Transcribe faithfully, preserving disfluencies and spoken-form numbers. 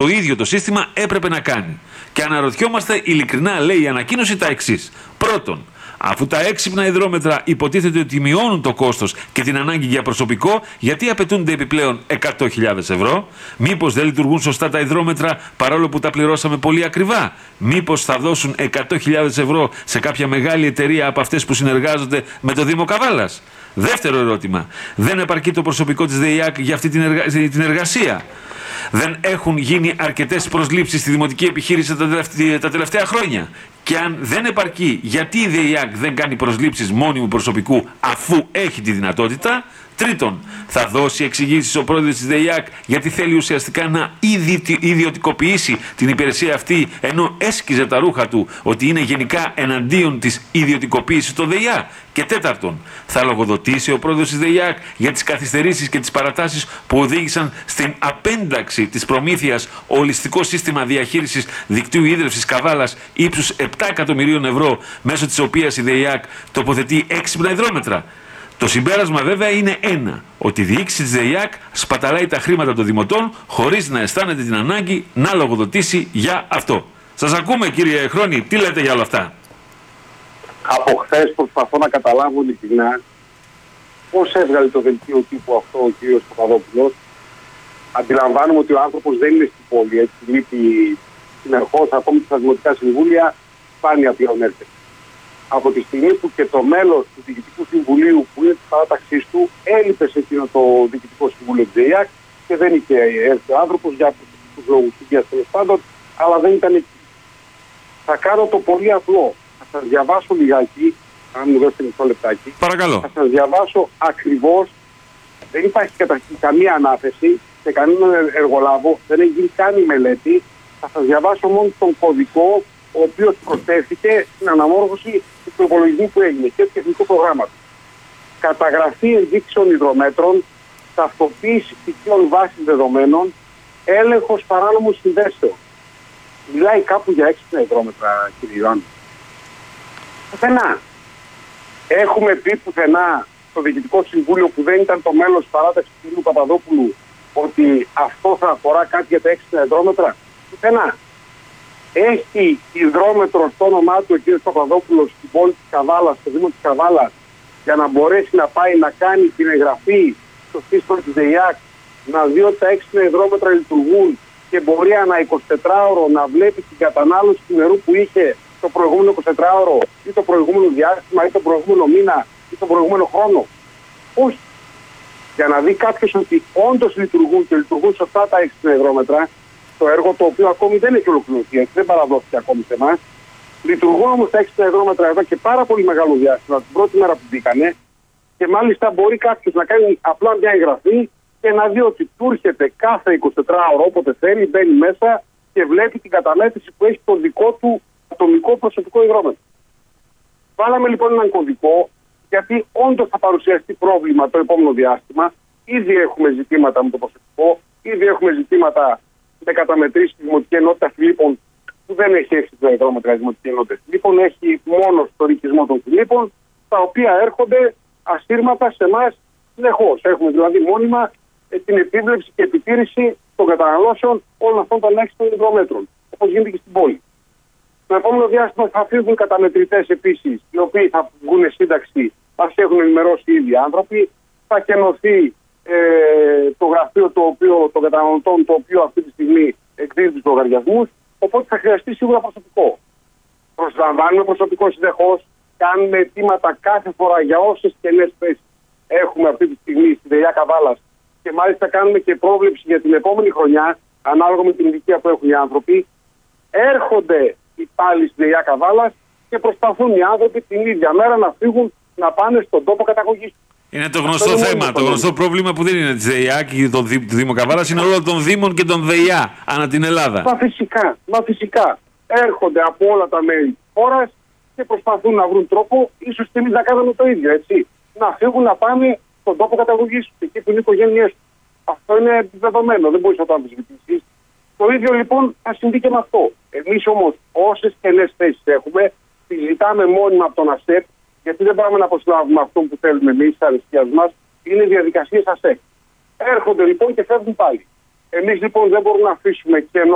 το ίδιο το σύστημα έπρεπε να κάνει. Και αναρωτιόμαστε ειλικρινά, λέει η ανακοίνωση, τα εξής. Πρώτον, αφού τα έξυπνα υδρόμετρα υποτίθεται ότι μειώνουν το κόστος και την ανάγκη για προσωπικό, γιατί απαιτούνται επιπλέον εκατό χιλιάδες ευρώ? Μήπως δεν λειτουργούν σωστά τα υδρόμετρα παρόλο που τα πληρώσαμε πολύ ακριβά? Μήπως θα δώσουν εκατό χιλιάδες ευρώ σε κάποια μεγάλη εταιρεία από αυτές που συνεργάζονται με το Δήμο Καβάλας? Δεύτερο ερώτημα. Δεν επαρκεί το προσωπικό της ΔΕΙΑΚ για αυτή την, εργα... την εργασία? Δεν έχουν γίνει αρκετές προσλήψεις στη δημοτική επιχείρηση τα τελευταία, τα τελευταία χρόνια? Και αν δεν επαρκεί, γιατί η ΔΕΙΑΚ δεν κάνει προσλήψεις μόνιμου προσωπικού αφού έχει τη δυνατότητα? Τρίτον, θα δώσει εξηγήσεις ο πρόεδρος της ΔΕΙΑΚ γιατί θέλει ουσιαστικά να ιδιωτικοποιήσει την υπηρεσία αυτή, ενώ έσκιζε τα ρούχα του ότι είναι γενικά εναντίον της ιδιωτικοποίησης των ΔΕΙΑΚ? Και τέταρτον, θα λογοδοτήσει ο πρόεδρος της ΔΕΙΑΚ για τις καθυστερήσεις και τις παρατάσεις που οδήγησαν στην απένταξη της προμήθειας ολιστικό σύστημα διαχείρισης δικτύου ίδρυυσης Καβάλας ύψους επτά εκατομμυρίων ευρώ, μέσω της οποίας η ΔΕΙΑΚ τοποθετεί έξυπνα υδρόμετρα? Το συμπέρασμα βέβαια είναι ένα, ότι η διοίκηση της ΔΕΙΑΚ σπαταλάει τα χρήματα των δημοτών χωρίς να αισθάνεται την ανάγκη να λογοδοτήσει για αυτό. Σας ακούμε, κύριε Χρόνη, τι λέτε για όλα αυτά? Από χθες προσπαθώ να καταλάβω ειλικρινά πώς έβγαλε το δελτίο τύπου αυτό ο κύριος Παπαδόπουλος. Αντιλαμβάνομαι ότι ο άνθρωπος δεν είναι στην πόλη, έτσι λείπει συνεχώς, ακόμη και στα δημοτικά συμβούλια, σπάνια πλέον έρχεται. Από τη στιγμή που και το μέλος του Διοικητικού Συμβουλίου που είναι της παράταξής του έλειπε σε εκείνο το Διοικητικό Συμβούλιο της ΔΕΙΑΚ και δεν είχε έρθει ο άνθρωπος για προσωπικούς λόγους υγείας τέλος πάντων, αλλά δεν ήταν εκεί. Θα κάνω το πολύ απλό. Θα σας διαβάσω λιγάκι, αν μου δώσετε μισό λεπτάκι. Παρακαλώ. Θα σας διαβάσω ακριβώς. Δεν υπάρχει καταρχήν καμία ανάθεση σε κανέναν εργολάβο, δεν έχει γίνει καν η μελέτη. Θα σας διαβάσω μόνο τον κωδικό, ο οποίος προσθέθηκε στην αναμόρφωση του προπολογισμού που έγινε και του τεχνικού προγράμματος. Καταγραφή ενδείξεων υδρομέτρων, ταυτοποίηση στοιχείων βάσης δεδομένων, έλεγχος παράνομων συνδέσεων. Μιλάει κάπου για έξυπνα υδρόμετρα, κύριε Ιωάννη? Πουθενά. Έχουμε πει πουθενά στο Διοικητικό Συμβούλιο που δεν ήταν το μέλος της παράταξης του κ. Παπαδόπουλου ότι αυτό θα αφορά κάτι για τα έξυπνα υδρόμετρα? Πουθενά. Έχει υδρόμετρο στο όνομά του ο κ. Παπαδόπουλος στην πόλη της Καβάλας, στο Δήμο της Καβάλας, για να μπορέσει να πάει να κάνει την εγγραφή στο σύστημα της ΔΕΙΑΚ, να δει ότι τα έξυπνα υδρόμετρα λειτουργούν και μπορεί ανά εικοσιτετράωρο να βλέπει την κατανάλωση του νερού που είχε το προηγούμενο εικοσιτετράωρο ή το προηγούμενο διάστημα ή το προηγούμενο μήνα ή το προηγούμενο χρόνο? Όχι. Για να δει κάποιος ότι όντως λειτουργούν και λειτουργούν σωστά τα έξυπνα υδρόμετρα, το έργο το οποίο ακόμη δεν έχει ολοκληρωθεί, έτσι δεν παραδόθηκε ακόμη σε εμάς. Λειτουργούν όμως τα έξυπνα υδρόμετρα εδώ και πάρα πολύ μεγάλο διάστημα, την πρώτη μέρα που μπήκανε, και μάλιστα μπορεί κάποιος να κάνει απλά μια εγγραφή και να δει ότι του έρχεται κάθε εικοσιτετράωρο όποτε θέλει, μπαίνει μέσα και βλέπει την καταμέτρηση που έχει το δικό του ατομικό προσωπικό υδρόμετρο. Βάλαμε λοιπόν έναν κωδικό, γιατί όντως θα παρουσιαστεί πρόβλημα το επόμενο διάστημα. Ήδη έχουμε ζητήματα με το προσωπικό, ήδη έχουμε ζητήματα με καταμετρήσεις στη Δημοτική Ενότητα Φιλίππων, που δεν έχει έξυπνα υδρόμετρα η Δημοτική Ενότητα Φιλίππων, έχει μόνο στο οικισμό των Φιλίππων, τα οποία έρχονται ασύρματα σε εμάς συνεχώς. Έχουμε δηλαδή μόνιμα ε, την επίβλεψη και επιτήρηση των καταναλώσεων όλων αυτών των έξυπνων υδρομέτρων, όπως γίνεται και στην πόλη. Στο επόμενο διάστημα θα φύγουν καταμετρητές επίσης, οι οποίοι θα βγουν σύνταξη, μας έχουν ενημερώσει ήδη άνθρωποι. Θα κενωθεί ε, το γραφείο το οποίο, των καταναλωτών, το οποίο αυτή τη στιγμή εκδίδει τους λογαριασμούς. Οπότε θα χρειαστεί σίγουρα προσωπικό. Προσλαμβάνουμε προσωπικό συνεχώς, κάνουμε αιτήματα κάθε φορά για όσες κενές θέσεις έχουμε αυτή τη στιγμή στη ΔΕΙΑΚ Καβάλας, και μάλιστα κάνουμε και πρόβλεψη για την επόμενη χρονιά, ανάλογα με την ηλικία που έχουν οι άνθρωποι. Έρχονται οι πάλι στη ΔΕΙΑΚ Καβάλας και προσπαθούν οι άνθρωποι την ίδια μέρα να φύγουν να πάνε στον τόπο καταγωγής. Είναι το γνωστό είναι θέμα, το γνωστό πρόβλημα που δεν είναι της ΔΕΙΑΚ ή του Δήμου Καβάλας, είναι όλων των Δήμων και των ΔΕΙΑ ανά την Ελλάδα. Μα φυσικά, μα φυσικά. Έρχονται από όλα τα μέρη της χώρας και προσπαθούν να βρουν τρόπο, ίσως και εμείς να κάνουμε το ίδιο, έτσι. Να φύγουν να πάνε στον τόπο καταγωγής τους, εκεί που είναι οι οικογένειές τους. Αυτό είναι δεδομένο, δεν μπορείς να το αμφισβητήσεις. Το ίδιο λοιπόν θα συμβεί και με αυτό. Εμείς όμως όσες κενές θέσεις έχουμε, τις ζητάμε μόνιμα από τον ΑΣΕΠ, γιατί δεν πάμε να προσλάβουμε αυτό που θέλουμε εμείς, τις αριστείας μας, είναι διαδικασίες ΑΣΕΠ. Έρχονται λοιπόν και φεύγουν πάλι. Εμείς λοιπόν δεν μπορούμε να αφήσουμε κενό